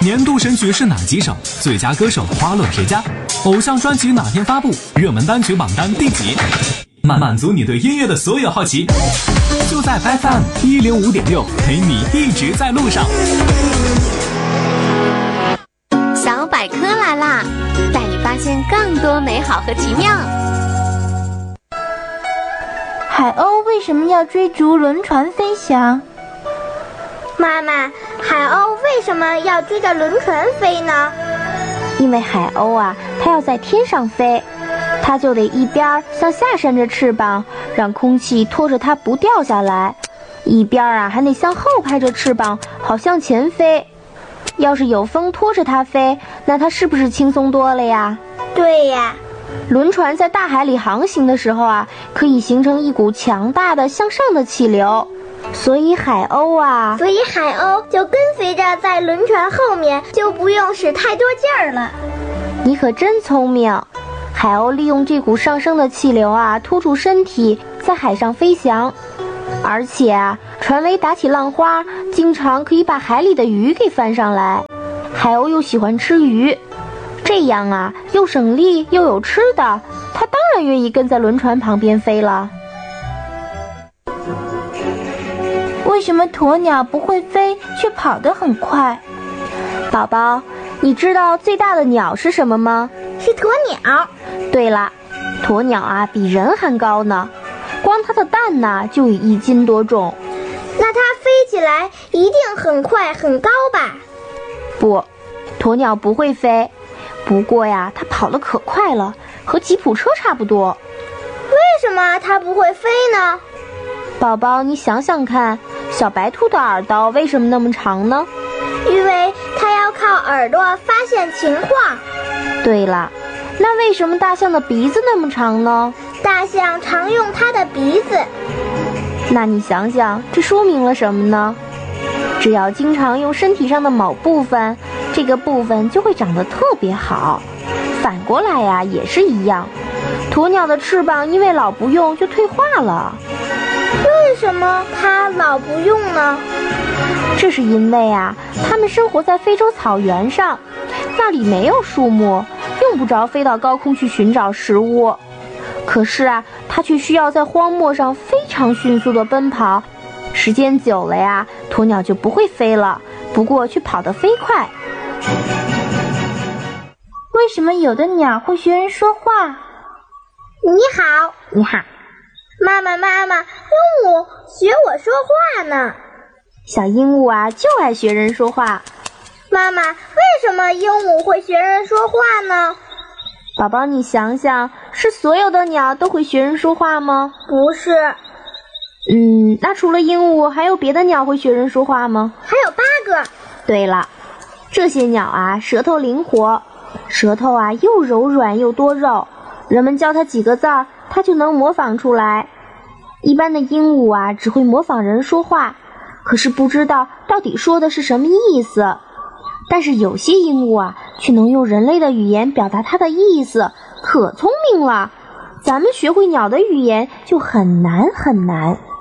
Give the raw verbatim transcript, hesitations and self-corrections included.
年度神曲是哪几首？最佳歌手花落谁家？偶像专辑哪天发布？热门单曲榜单第几？满满足你对音乐的所有好奇，就在 F M 一零五点六，陪你一直在路上。 小百科来啦，带你发现更多美好和奇妙。 海鸥为什么要追逐轮船飞翔？ 妈妈，海鸥为什么要追着轮船飞呢？ 因为海鸥啊，它要在天上飞，它就得一边向下扇着翅膀，让空气拖着它不掉下来，一边啊还得向后拍着翅膀，好向前飞。要是有风拖着它飞，那它是不是轻松多了呀？ 对呀。 轮船在大海里航行的时候啊，可以形成一股强大的向上的气流，所以海鸥啊， 所以海鸥就跟随着在轮船后面，就不用使太多劲儿了。 你可真聪明。海鸥利用这股上升的气流啊，拖住身体，在海上飞翔。而且啊，船尾打起浪花，经常可以把海里的鱼给翻上来。海鸥又喜欢吃鱼，这样啊，又省力又有吃的，它当然愿意跟在轮船旁边飞了。 为什么鸵鸟不会飞，却跑得很快？ 宝宝，你知道最大的鸟是什么吗？ 是鸵鸟。 对了，鸵鸟啊比人还高呢，光它的蛋呢就有一斤多重。 那它飞起来一定很快很高吧？ 不，鸵鸟不会飞，不过呀，它跑得可快了，和吉普车差不多。 为什么它不会飞呢？ 宝宝，你想想看，小白兔的耳朵为什么那么长呢？ 因为它要靠耳朵发现情况。 对了，那为什么大象的鼻子那么长呢？ 大象常用它的鼻子。 那你想想，这说明了什么呢？只要经常用身体上的某部分，这个部分就会长得特别好。反过来呀，也是一样。鸵鸟的翅膀因为老不用就退化了。 为什么它老不用呢？ 这是因为啊，它们生活在非洲草原上，那里没有树木，用不着飞到高空去寻找食物。可是啊，它却需要在荒漠上非常迅速地奔跑，时间久了呀，鸵鸟就不会飞了，不过却跑得飞快。 为什么有的鸟会学人说话？ 你好。 你好。 妈妈妈妈，鹦鹉学我说话呢。 小鹦鹉啊，就爱学人说话。 妈妈，为什么鹦鹉会学人说话呢？ 宝宝，你想想，是所有的鸟都会学人说话吗？ 不是。 嗯，那除了鹦鹉，还有别的鸟会学人说话吗？ 还有八个。 对了，这些鸟啊，舌头灵活，舌头啊又柔软又多肉，人们教它几个字儿，它就能模仿出来。一般的鹦鹉啊，只会模仿人说话，可是不知道到底说的是什么意思。但是有些鹦鹉啊，却能用人类的语言表达它的意思，可聪明了。咱们学会鸟的语言就很难很难。